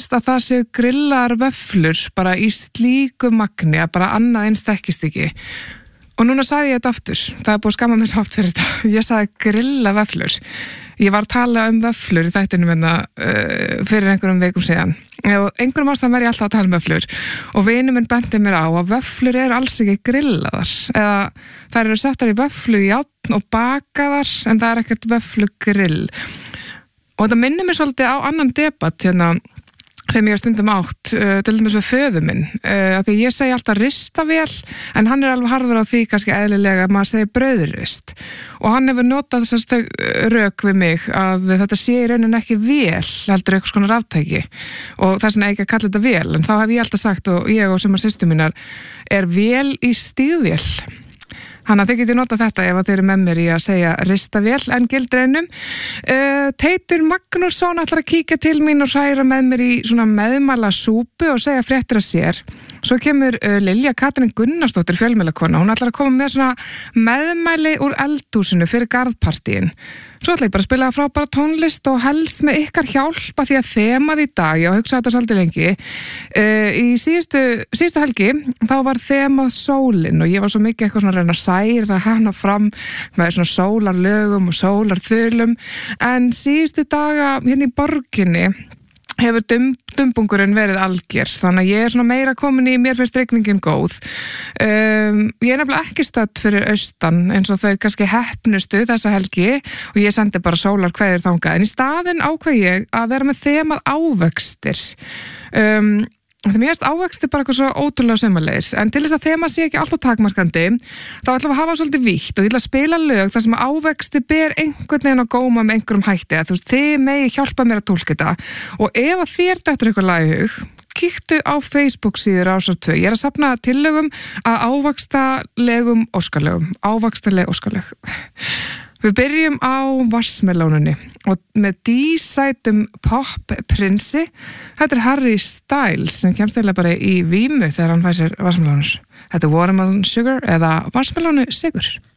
finnst að það séu grillar vöfflur bara í slíku magni að bara annað eins þekkist ekki. Og núna sagði ég þetta aftur, það er búið að skamma mér svo oft fyrir þetta. Ég sagði grilla vöfflur. Ég var að tala vöfflur í þættinum fyrir einhverjum vikum síðan. Og einhverjum ástæðum ég alltaf að tala vöfflur. Og vinur minn benti mér á að vöfflur eru alls ekki grillaðar. Eða þær eru settar í vöfflu í járn og bakaðar, en það er ekkert vöfflugrill. Og þetta minnir mér svolítið á annan debatt sem ég stundum átt, til dæmis við föður minn, af því ég segi alltaf ristavél, en hann er alveg harður á því kannski eðlilega að maður segi brauðrist. Og hann hefur notað þessast rök við mig að þetta sé í rauninni ekki vél, heldur eitthvað svona ráftæki. Og þess vegna ekki að kalla þetta vél, en þá hef ég alltaf sagt, og ég og sumar systur mínar, er vél í stígvél. Þannig að þið getið notað þetta ef þið eru með mér í að segja ristavél en gildreinum. Teitur Magnússon ætlar að kíkja til mín og hræra með mér í svona meðmæla súpu og segja fréttir að sér. Svo kemur Lilja Katrín Gunnarsdóttir fjölmiðlakona. Hún ætlar að koma með svona meðmæli úr eldhúsinu fyrir garðpartíin. Svo ætla ég bara að spila frábæra tónlist og helst með ykkar hjálpa því að þemað í dag, ég hugsa þetta svolítið lengi. Í síðustu helgi þá var þemað sólin og ég var svo mikið eitthvað svona að reyna að særa hana fram með svona sólarlögum og sólarþulum. En síðustu daga hérna í borginni hefur dumbungurinn verið algjör, þannig að ég er svona meira komin í mér finnst rigningin góð. Ég er nefnilega ekki stödd fyrir austan eins og þau kannski heppnustu þessa helgi og ég sendi bara sólarkveðjur þangað, en í staðinn ákvað ég að vera með þemað ávextir. Þegar mér erst ávexti bara eitthvað svo ótrúlega sumarlegir, en til þess að þema sé ekki alltaf takmarkandi, þá ætlum við að hafa svolítið vítt og ég ætla að spila lög þar sem ávexti ber einhvern veginn á góma með einhverjum hætti, að þú veist, þið megi hjálpa mér að túlka þetta. Og ef að þér dettur eitthvað lag í hug, kíktu á Facebook síður Rásar 2. Ég er að safna tillögum að ávaxtalegum óskalögum, ávaxtaleg óskalög. Við byrjum á vassmelónunni og með dísætum pop-prinsi. Þetta er Harry Styles sem kemst eiginlega bara í vímu þegar hann fær sér vassmelónur. Þetta er Watermelon Sugar eða vassmelónu sigur.